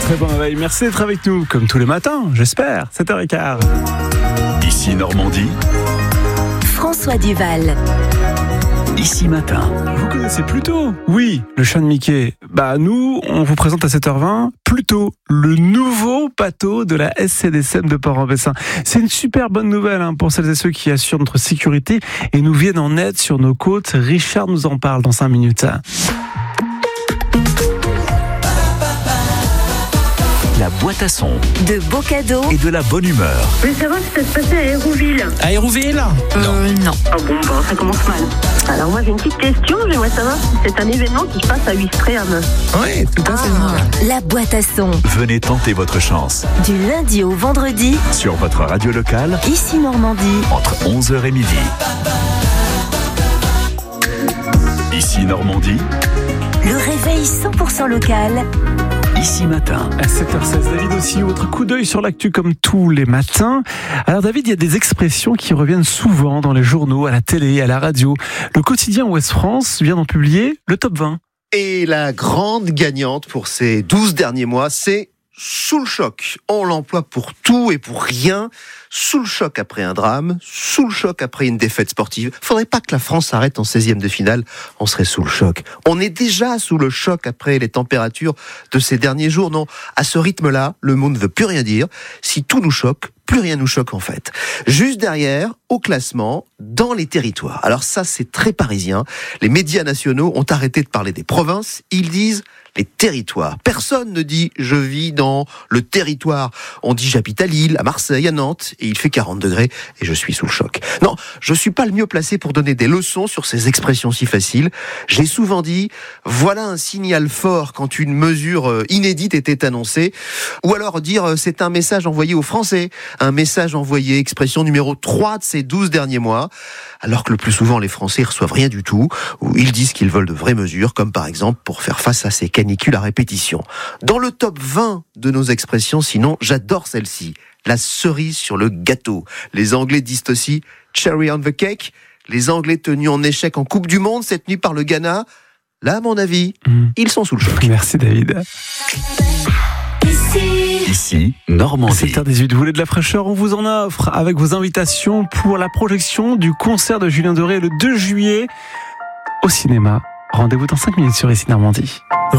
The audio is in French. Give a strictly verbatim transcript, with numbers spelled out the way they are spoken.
Très bon réveil. Merci d'être avec nous, comme tous les matins, j'espère. sept heures quinze. Ici Normandie. François Duval. Ici Matin. Vous connaissez Pluto ? Oui, le chat de Mickey. Bah nous, on vous présente à sept heures vingt Pluto, le nouveau bateau de la S C D S M de Port-en-Bessin. C'est une super bonne nouvelle hein, pour celles et ceux qui assurent notre sécurité et nous viennent en aide sur nos côtes. Richard nous en parle dans cinq minutes. La boîte à son De beaux cadeaux. et de la bonne humeur. Je voulais savoir si ça se passait à Hérouville. À Hérouville ? Euh, non. Ah bon, bah, ça commence mal. Alors moi j'ai une petite question, j'aimerais savoir si c'est un événement qui se passe à Ouistreham. Oui, tout à fait. Ah, la boîte à son. Venez tenter votre chance Du lundi au vendredi, sur votre radio locale ici Normandie. entre onze heures et midi. Ici Normandie, Le réveil cent pour cent local. Ici Matin. À sept heures seize, David aussi, votre coup d'œil sur l'actu comme tous les matins. Alors David, il y a des expressions qui reviennent souvent dans les journaux, à la télé, à la radio. Le quotidien Ouest France vient d'en publier le top vingt. Et la grande gagnante pour ces douze derniers mois, c'est sous le choc. On l'emploie pour tout et pour rien. Sous le choc après un drame, sous le choc après une défaite sportive. Faudrait pas que la France s'arrête en seizième de finale, on serait sous le choc. On est déjà sous le choc après les températures de ces derniers jours. Non, à ce rythme-là, le mot ne veut plus rien dire. Si tout nous choque, plus rien nous choque en fait. Juste derrière, au classement, dans les territoires. Alors ça, c'est très parisien. Les médias nationaux ont arrêté de parler des provinces. Ils disent les territoires. Personne ne dit « je vis dans le territoire ». On dit « j'habite à Lille, à Marseille, à Nantes, et il fait quarante degrés, et je suis sous le choc ». Non, je suis pas le mieux placé pour donner des leçons sur ces expressions si faciles. J'ai souvent dit « voilà un signal fort quand une mesure inédite était annoncée ». Ou alors dire « c'est un message envoyé aux Français ». Un message envoyé, expression numéro trois de ces douze derniers mois, alors que le plus souvent les Français ne reçoivent rien du tout, ou ils disent qu'ils veulent de vraies mesures, comme par exemple pour faire face à ces canicules à répétition. Dans le top vingt de nos expressions, sinon, j'adore celle-ci, la cerise sur le gâteau. Les Anglais disent aussi « cherry on the cake », les Anglais tenus en échec en Coupe du Monde cette nuit par le Ghana. Là, à mon avis, mmh. ils sont sous le choc. Merci David. Ici Normandie. sept heures dix-huit, vous voulez de la fraîcheur, on vous en offre avec vos invitations pour la projection du concert de Julien Doré le deux juillet au cinéma. Rendez-vous dans cinq minutes sur Ici Normandie.